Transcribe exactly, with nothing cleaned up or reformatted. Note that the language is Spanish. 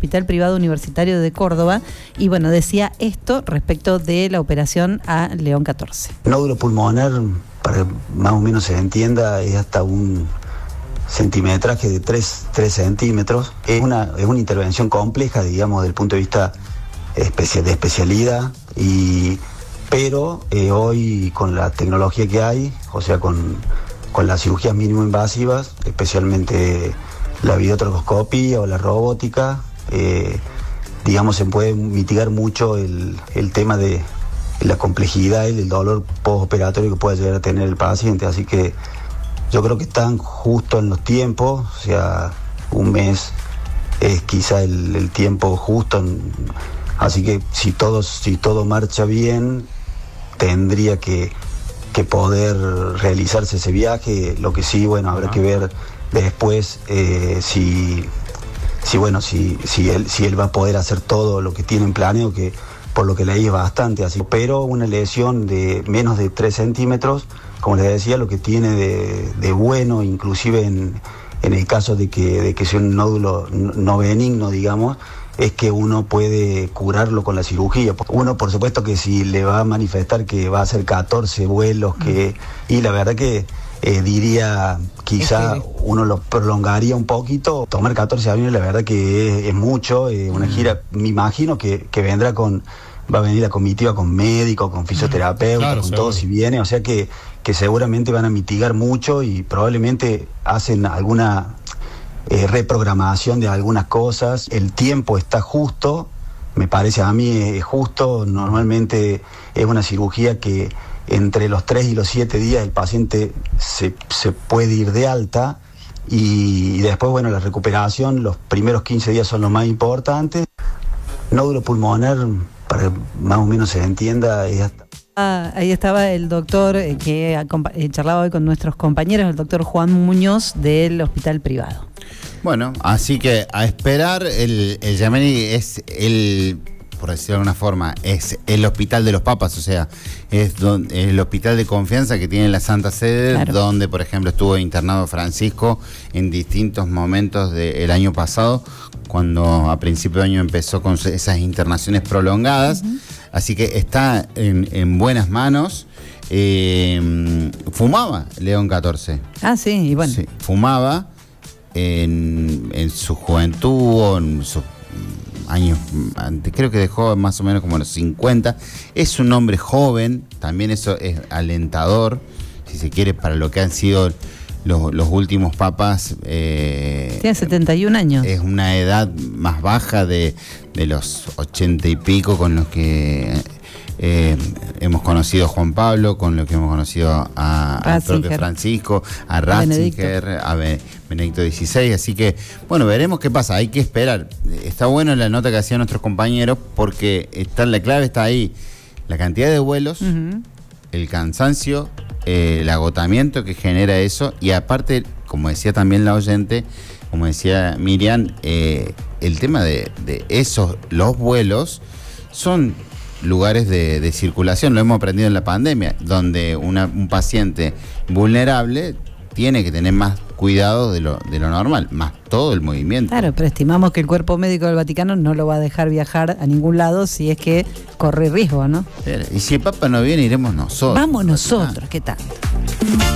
Hospital Privado Universitario de Córdoba, y bueno, decía esto respecto de la operación a León catorce. Nódulo pulmonar, para que más o menos se entienda, es hasta un centimetraje de tres centímetros. Es una, es una intervención compleja, digamos, desde el punto de vista especia, de especialidad, y, pero eh, hoy con la tecnología que hay, o sea, con, con las cirugías mínimo invasivas, especialmente la videotracoscopía o la robótica, eh, digamos, se puede mitigar mucho el, el tema de la complejidad y el dolor postoperatorio que pueda llegar a tener el paciente. Así que yo creo que están justo en los tiempos, o sea, un mes es quizá el, el tiempo justo, así que si todo, si todo marcha bien, tendría que, que poder realizarse ese viaje. Lo que sí, bueno, habrá que ver después eh, si, si, bueno, si, si, él, si él va a poder hacer todo lo que tiene en planeo, que por lo que leí es bastante así. Pero una lesión de menos de tres centímetros, como les decía, lo que tiene de, de bueno, inclusive en, en el caso de que, de que sea un nódulo no benigno, digamos, es que uno puede curarlo con la cirugía. Uno, por supuesto, que si le va a manifestar que va a hacer catorce vuelos, que y la verdad que eh, diría, quizá uno lo prolongaría un poquito. Tomar catorce aviones, la verdad que es, es mucho. Eh, una gira, me imagino que, que vendrá con... va a venir la comitiva con médicos, con fisioterapeutas, claro, con todo si viene, o sea que, que seguramente van a mitigar mucho y probablemente hacen alguna eh, reprogramación de algunas cosas. El tiempo está justo, me parece a mí es justo. Normalmente es una cirugía que entre los tres y los siete días el paciente se, se puede ir de alta, y, y después, bueno, la recuperación, los primeros quince días son los más importantes. Nódulo pulmonar, para que más o menos se entienda, es hasta... Ah, ahí estaba el doctor eh, que eh, charlaba hoy con nuestros compañeros, el doctor Juan Muñoz del Hospital Privado. Bueno, así que a esperar. El, el Gemelli es el, por decirlo de alguna forma, es el hospital de los papas, o sea, es don, el hospital de confianza que tiene la Santa Sede, claro, donde, por ejemplo, estuvo internado Francisco en distintos momentos del año pasado, cuando a principio de año empezó con esas internaciones prolongadas. Uh-huh. Así que está en, en buenas manos. Eh, fumaba León catorce. Ah, sí, y bueno. Sí, fumaba en, en su juventud o en sus años antes, creo que dejó más o menos como los cincuenta. Es un hombre joven, también eso es alentador, si se quiere, para lo que han sido los, los últimos papas. Eh, Tiene setenta y un años. Es una edad más baja de, de los ochenta y pico, con los que eh, hemos conocido a Juan Pablo, con los que hemos conocido a, a propio Francisco, a Ratzinger, a Benedicto dieciséis. Así que, bueno, veremos qué pasa. Hay que esperar. Está bueno la nota que hacían nuestros compañeros, porque está, la clave está ahí. La cantidad de vuelos, uh-huh, el cansancio, eh, el agotamiento que genera eso, y aparte, como decía también la oyente, como decía Miriam, eh, el tema de, de esos, los vuelos son lugares de, de circulación, lo hemos aprendido en la pandemia, donde una, un paciente vulnerable tiene que tener más cuidado de lo, de lo normal, más todo el movimiento. Claro, pero estimamos que el cuerpo médico del Vaticano no lo va a dejar viajar a ningún lado si es que corre riesgo, ¿no? Y si el Papa no viene, iremos nosotros. Vamos nosotros, ¿qué tal?